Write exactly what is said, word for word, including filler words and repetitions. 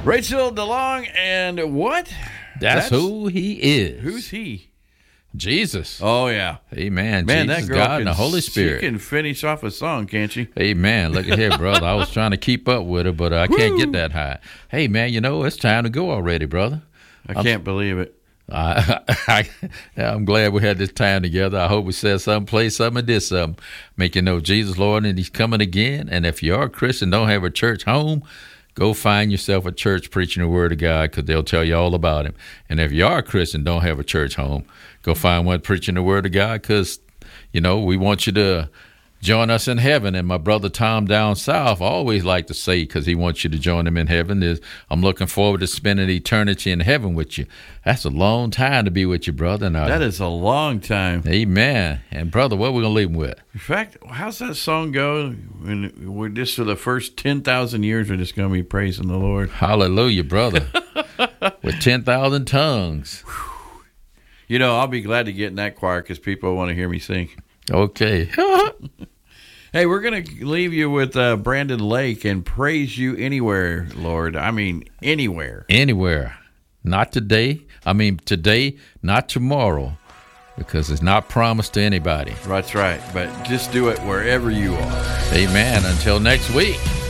Rachel DeLong, and what? That's, That's who he is. Who's he? Jesus. Oh, yeah. Amen. Man, Jesus, that girl God, can, and the Holy Spirit. She can finish off a song, can't she? Amen. Look at here, brother. I was trying to keep up with her, but I can't get that high. Hey, man, you know, it's time to go already, brother. I I'm, can't believe it. I, I, I'm glad we had this time together. I hope we said something, played something, and did something. Make you know Jesus, Lord, and he's coming again. And if you are a Christian, don't have a church home, go find yourself a church preaching the word of God, because they'll tell you all about him. And if you are a Christian, don't have a church home, go find one preaching the word of God, because, you know, we want you to join us in heaven. And my brother Tom down south always like to say, because he wants you to join him in heaven, is I'm looking forward to spending eternity in heaven with you. That's a long time to be with you, brother. And I, that is a long time. Amen. And, brother, what are we going to leave him with? In fact, how's that song go? When we're just for the first ten thousand years, we're just going to be praising the Lord. Hallelujah, brother. With ten thousand tongues. You know, I'll be glad to get in that choir because people want to hear me sing. Okay. Hey, we're going to leave you with uh, Brandon Lake and Praise You Anywhere, Lord. I mean, anywhere. Anywhere. Not today. I mean, today, not tomorrow, because it's not promised to anybody. That's right. But just do it wherever you are. Amen. Until next week.